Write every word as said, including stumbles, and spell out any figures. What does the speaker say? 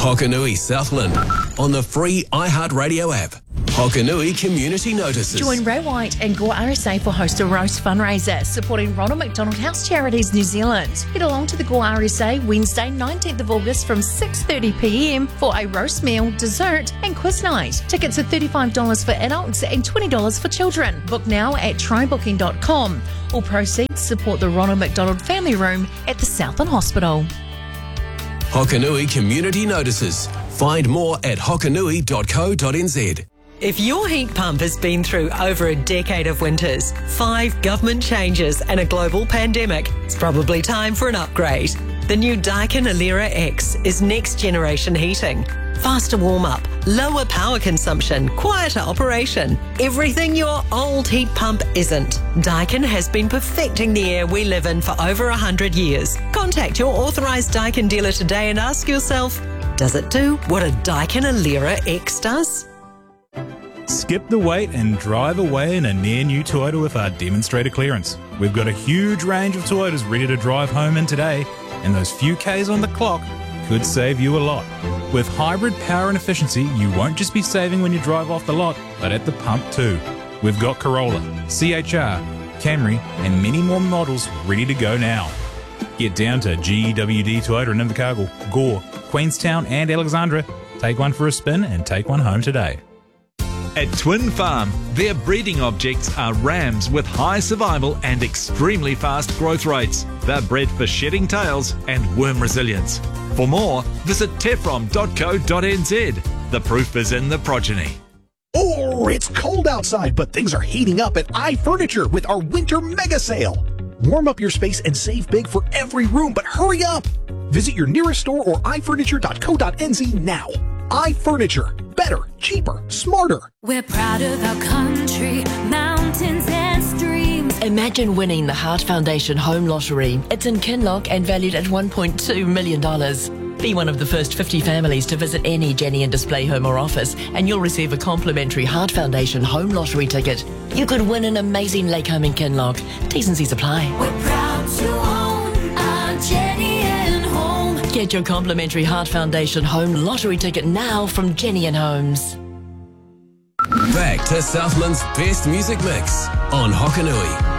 Hokanui Southland on the free iHeartRadio app. Hokanui Community Notices. Join Ray White and Gore R S A for Host a Roast fundraiser supporting Ronald McDonald House Charities New Zealand. Head along to the Gore R S A Wednesday nineteenth of August from six thirty p m for a roast meal, dessert and quiz night. Tickets are thirty-five dollars for adults and twenty dollars for children. Book now at try booking dot com. All proceeds support the Ronald McDonald Family Room at the Southland Hospital. Hokanui Community Notices. Find more at hokanui dot co dot n z. If your heat pump has been through over a decade of winters, five government changes and a global pandemic, it's probably time for an upgrade. The new Daikin Alera X is next generation heating. Faster warm-up, lower power consumption, quieter operation. Everything your old heat pump isn't. Daikin has been perfecting the air we live in for over one hundred years. Contact your authorised Daikin dealer today and ask yourself, does it do what a Daikin Alera X does? Skip the wait and drive away in a near-new Toyota with our demonstrator clearance. We've got a huge range of Toyotas ready to drive home in today, and those few Ks on the clock could save you a lot. With hybrid power and efficiency, you won't just be saving when you drive off the lot, but at the pump too. We've got Corolla, C H R, Camry, and many more models ready to go now. Get down to G E W D Toyota in Invercargill, Gore, Queenstown and Alexandra. Take one for a spin and take one home today. At Twin Farm, their breeding objects are rams with high survival and extremely fast growth rates. They're bred for shedding tails and worm resilience. For more, visit tefrom dot co dot n z. The proof is in the progeny. Oh, it's cold outside, but things are heating up at iFurniture with our winter mega sale. Warm up your space and save big for every room, but hurry up! Visit your nearest store or i furniture dot co dot n z now. iFurniture. Better, cheaper, smarter. We're proud of our country, mountains and streams. Imagine winning the Heart Foundation Home Lottery. It's in Kinloch and valued at one point two million dollars. Be one of the first fifty families to visit any Jenny and Display home or office, and you'll receive a complimentary Heart Foundation Home Lottery ticket. You could win an amazing lake home in Kinloch. T's and C's apply. We're proud to own our Jenny and Home. Get your complimentary Heart Foundation Home Lottery ticket now from Jenny and Homes. Back to Southland's best music mix on Hokanui.